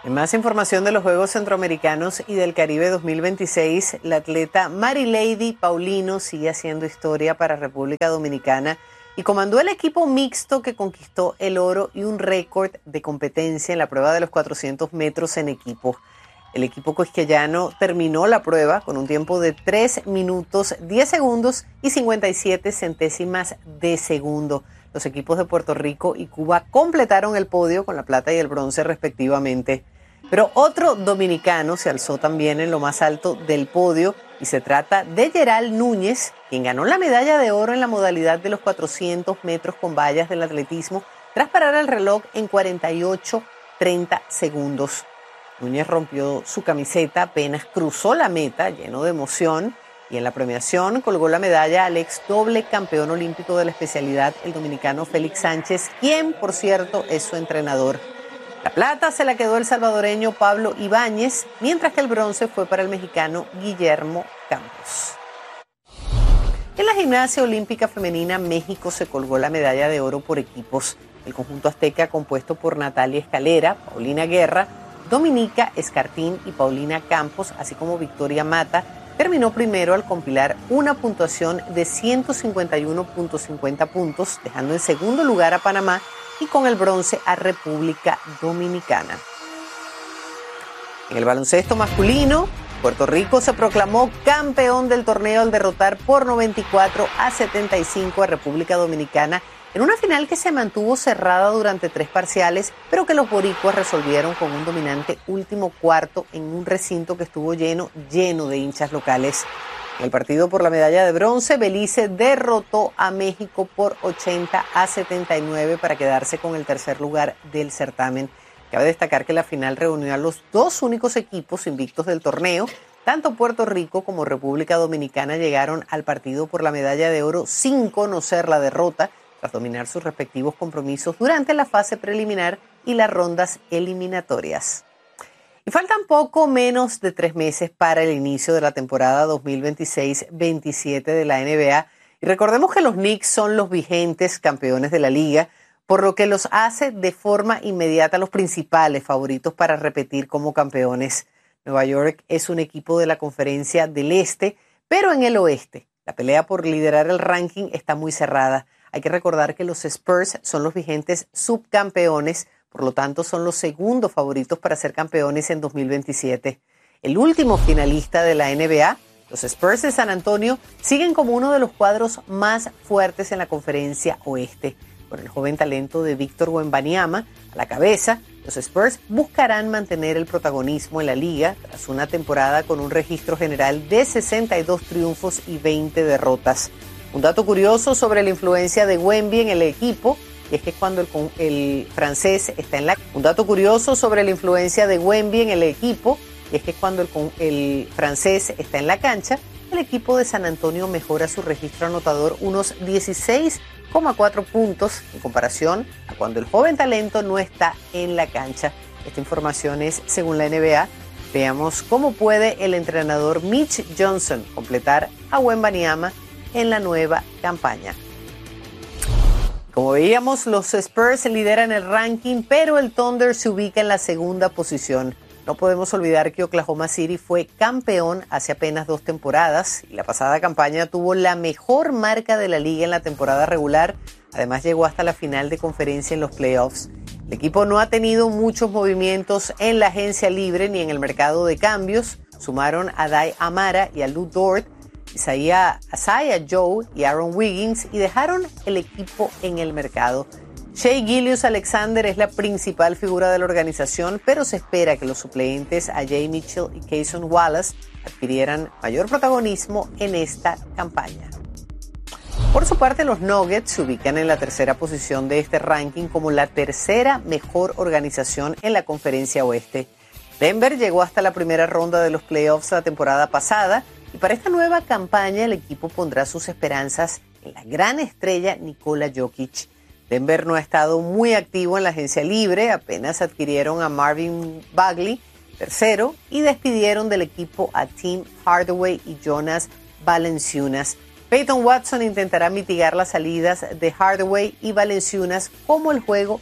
En más información de los Juegos Centroamericanos y del Caribe 2026, la atleta Marilady Paulino sigue haciendo historia para República Dominicana y comandó el equipo mixto que conquistó el oro y un récord de competencia en la prueba de los 400 metros en equipo. El equipo quisqueyano terminó la prueba con un tiempo de 3 minutos 10 segundos y 57 centésimas de segundo. Los equipos de Puerto Rico y Cuba completaron el podio con la plata y el bronce respectivamente. Pero otro dominicano se alzó también en lo más alto del podio y se trata de Yeral Núñez, quien ganó la medalla de oro en la modalidad de los 400 metros con vallas del atletismo tras parar el reloj en 48:30 segundos. Núñez rompió su camiseta apenas cruzó la meta, lleno de emoción, y en la premiación colgó la medalla al ex doble campeón olímpico de la especialidad, el dominicano Félix Sánchez, quien, por cierto, es su entrenador. La plata se la quedó el salvadoreño Pablo Ibáñez, mientras que el bronce fue para el mexicano Guillermo Campos. En la gimnasia olímpica femenina, México se colgó la medalla de oro por equipos. El conjunto azteca, compuesto por Natalia Escalera, Paulina Guerra, Dominica Escartín y Paulina Campos, así como Victoria Mata, terminó primero al compilar una puntuación de 151.50 puntos, dejando en segundo lugar a Panamá y con el bronce a República Dominicana. En el baloncesto masculino, Puerto Rico se proclamó campeón del torneo al derrotar por 94-75 a República Dominicana en una final que se mantuvo cerrada durante 3 parciales, pero que los boricuas resolvieron con un dominante último cuarto en un recinto que estuvo lleno de hinchas locales. En el partido por la medalla de bronce, Belice derrotó a México por 80-79 para quedarse con el tercer lugar del certamen. Cabe destacar que la final reunió a los 2 únicos equipos invictos del torneo. Tanto Puerto Rico como República Dominicana llegaron al partido por la medalla de oro sin conocer la derrota, tras dominar sus respectivos compromisos durante la fase preliminar y las rondas eliminatorias. Y faltan poco menos de 3 meses para el inicio de la temporada 2026-27 de la NBA. Y recordemos que los Knicks son los vigentes campeones de la liga, por lo que los hace de forma inmediata los principales favoritos para repetir como campeones. Nueva York es un equipo de la Conferencia del Este, pero en el Oeste la pelea por liderar el ranking está muy cerrada. Hay que recordar que los Spurs son los vigentes subcampeones, por lo tanto son los segundos favoritos para ser campeones en 2027. El último finalista de la NBA, los Spurs de San Antonio, siguen como uno de los cuadros más fuertes en la Conferencia Oeste. Con el joven talento de Víctor Wembanyama a la cabeza, los Spurs buscarán mantener el protagonismo en la liga tras una temporada con un registro general de 62 triunfos y 20 derrotas. Un dato curioso sobre la influencia de Wemby en el equipo, y es que cuando el francés está en la cancha, el equipo de San Antonio mejora su registro anotador unos 16,4 puntos en comparación a cuando el joven talento no está en la cancha. Esta información es según la NBA. Veamos cómo puede el entrenador Mitch Johnson completar a Wembanyama en la nueva campaña. Como veíamos, los Spurs lideran el ranking, pero el Thunder se ubica en la segunda posición. No podemos olvidar que Oklahoma City fue campeón hace apenas 2 temporadas y la pasada campaña tuvo la mejor marca de la liga en la temporada regular. Además, llegó hasta la final de conferencia en los playoffs. El equipo no ha tenido muchos movimientos en la agencia libre ni en el mercado de cambios. Sumaron a Dai Amara y a Lou Dort, Isaiah Joe y Aaron Wiggins y dejaron el equipo en el mercado. Shai Gilgeous-Alexander es la principal figura de la organización, pero se espera que los suplentes a Jay Mitchell y Cason Wallace adquirieran mayor protagonismo en esta campaña. Por su parte, los Nuggets se ubican en la tercera posición de este ranking como la tercera mejor organización en la Conferencia Oeste. Denver llegó hasta la primera ronda de los playoffs la temporada pasada y para esta nueva campaña el equipo pondrá sus esperanzas en la gran estrella Nikola Jokic. Denver no ha estado muy activo en la agencia libre, apenas adquirieron a Marvin Bagley, tercero, y despidieron del equipo a Tim Hardaway y Jonas Valanciunas. Peyton Watson intentará mitigar las salidas de Hardaway y Valanciunas como el juego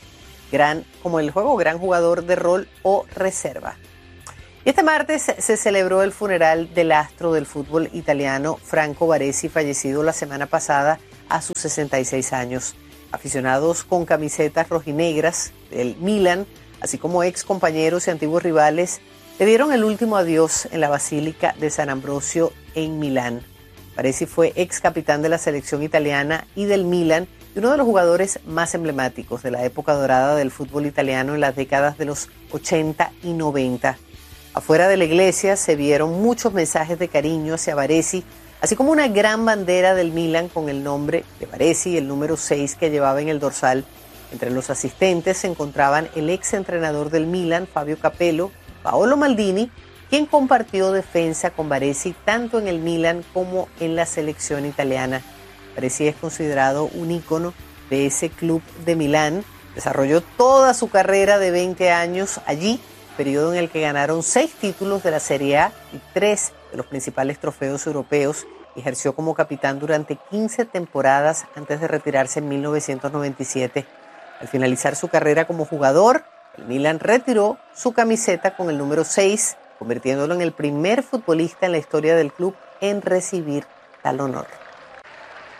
gran jugador de rol o reserva. Y este martes se celebró el funeral del astro del fútbol italiano Franco Baresi, fallecido la semana pasada a sus 66 años. Aficionados con camisetas rojinegras del Milan, así como ex compañeros y antiguos rivales, le dieron el último adiós en la Basílica de San Ambrosio en Milán. Baresi fue ex capitán de la selección italiana y del Milan y uno de los jugadores más emblemáticos de la época dorada del fútbol italiano en las décadas de los 80 y 90. Afuera de la iglesia se vieron muchos mensajes de cariño hacia Baresi, así como una gran bandera del Milan con el nombre de Baresi y el número 6 que llevaba en el dorsal. Entre los asistentes se encontraban el ex entrenador del Milan, Fabio Capello, Paolo Maldini, quien compartió defensa con Baresi tanto en el Milan como en la selección italiana. Baresi es considerado un ícono de ese club de Milán. Desarrolló toda su carrera de 20 años allí, periodo en el que ganaron 6 títulos de la Serie A y 3 de los principales trofeos europeos. Ejerció como capitán durante 15 temporadas antes de retirarse en 1997. Al finalizar su carrera como jugador, el Milan retiró su camiseta con el número 6, convirtiéndolo en el primer futbolista en la historia del club en recibir tal honor.